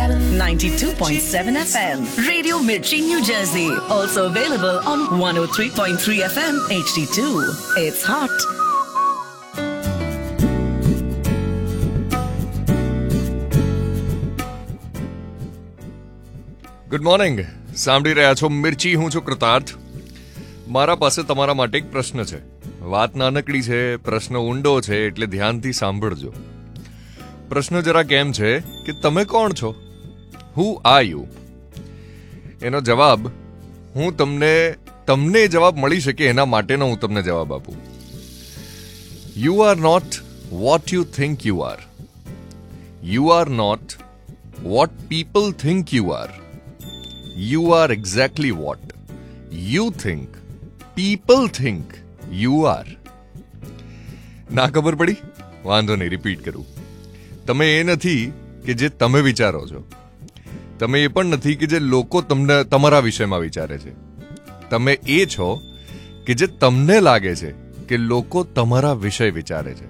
92.7 FM. Radio Mirchi, New Jersey. Also available on 103.3 FM HD2. It's hot. Good morning. સાંભળી રહ્યા છો મિર્ચી. હું છું કૃતાર્થ. મારા પાસે તમારા માટે એક પ્રશ્ન છે. વાત નાનકડી છે, પ્રશ્ન ઊંડો છે, એટલે ધ્યાનથી સાંભળજો. પ્રશ્ન જરા કેમ છે કે તમે કોણ છો? Who are you? એનો જવાબ હું તમને જવાબ મળી શકે એના માટેનો હું તમને જવાબ આપું. You are not what you think you are. You are not what people think you are. You are exactly what you think people think you are. ના ખબર પડી? વાંધો નહીં, રિપીટ કરું. તમે એ નથી કે જે તમે વિચારો છો. તમે એ પણ નથી કે જે લોકો તમારા વિષયમાં વિચારે છે. તમે એ છો કે જે તમને લાગે છે કે લોકો તમારા વિષય વિચારે છે.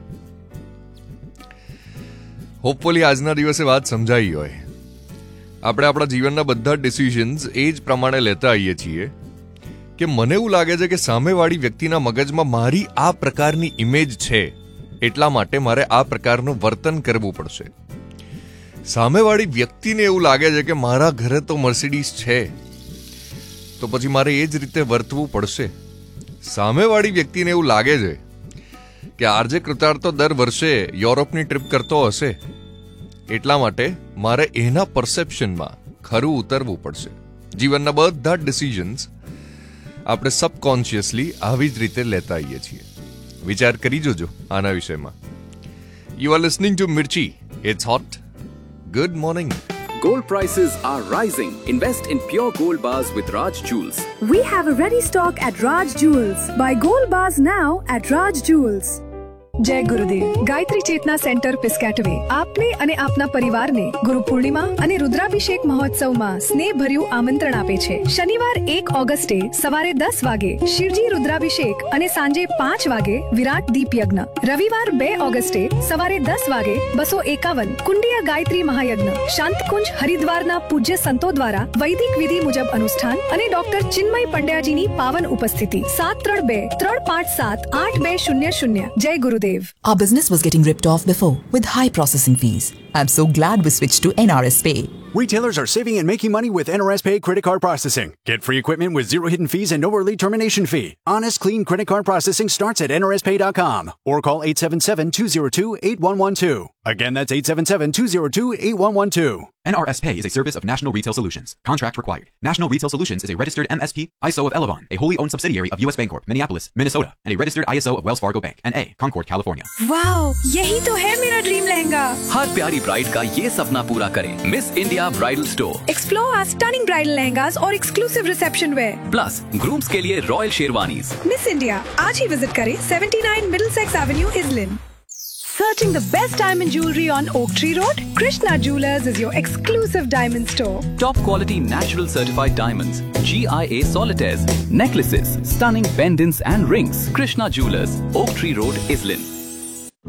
હોપફુલી આજના દિવસે વાત સમજાઈ હોય. આપણે આપણા જીવનના બધા ડિસિઝન્સ એ જ પ્રમાણે લેતા આવીએ છીએ કે મને એવું લાગે છે કે સામેવાળી વ્યક્તિના મગજમાં મારી આ પ્રકારની ઇમેજ છે, એટલા માટે મારે આ પ્રકારનું વર્તન કરવું પડશે. સામેવાળી વ્યક્તિને એવું લાગે છે કે મારા ઘરે તો મર્સિડીઝ છે, તો પછી મારે એ જ રીતે વર્તવું પડશે. સામેવાળી વ્યક્તિને એવું લાગે છે કે આરજે કૃતાર્થ તો દર વર્ષે યુરોપની ટ્રીપ કરતો હશે, એટલા માટે મારે એના પરસેપ્શનમાં ખરું ઉતરવું પડશે. જીવનના બધા ડિસિઝન્સ આપણે સબકોન્શિયસલી આવી જ રીતે લેતા આવીએ છીએ. વિચાર કરી જોજો આના વિષયમાં. You are listening to Mirchi. It's hot. Good morning. Gold prices are rising. Invest in pure gold bars with Raj Jewels. We have a ready stock at Raj Jewels. Buy gold bars now at Raj Jewels. જય ગુરુદેવ. ગાયત્રી ચેતના centre પિસ્કેટવે આપને અને આપના પરિવારને ગુરુ પૂર્ણિમા અને રુદ્રાભિષેક મહોત્સવમાં સ્નેહભર્યું આમંત્રણ આપે છે. શનિવાર 1 ઓગસ્ટે સવારે 10 વાગે શિવજી રુદ્રાભિષેક અને સાંજે 5 વાગે વિરાટ દીપ યજ્ઞ. રવિવાર 2 ઓગસ્ટે સવારે 10 વાગે 251 કુંડીય ગાયત્રી મહાયજ્ઞ. શાંતકુંજ હરિદ્વારના પૂજ્ય સંતો દ્વારા વૈદિક વિધિ મુજબ અનુષ્ઠાન અને ડોક્ટર ચિન્મય પંડ્યાજીની પાવન ઉપસ્થિતિ. 7323578200. જય ગુરુદેવ. Our business was getting ripped off before with high processing fees. I'm so glad we switched to NRS Pay. Retailers are saving and making money with NRS Pay credit card processing. Get free equipment with zero hidden fees and no early termination fee. Honest, clean credit card processing starts at nrspay.com or call 877-202-8112. Again, that's 877-202-8112. NRS Pay is a service of National Retail Solutions. Contract required. National Retail Solutions is a registered MSP, ISO of Elavon, a wholly owned subsidiary of US Bancorp, Minneapolis, Minnesota, and a registered ISO of Wells Fargo Bank, N.A., Concord, California. Wow, यही तो है मेरा dream lehenga. हर प्यारी bride का ये सपना पूरा करें. Miss India bridal store. Explore our stunning bridal lehengas और exclusive reception wear. Plus grooms के लिए रॉयल शेरवानीज. Miss India, आज ही विजिट करें 79 Middlesex Avenue, Islin. Searching the best diamond jewelry on Oak Tree Road? Krishna Jewelers is your exclusive diamond store. Top quality natural certified diamonds, GIA solitaires, necklaces, stunning pendants and rings. Krishna Jewelers, Oak Tree Road, Islin.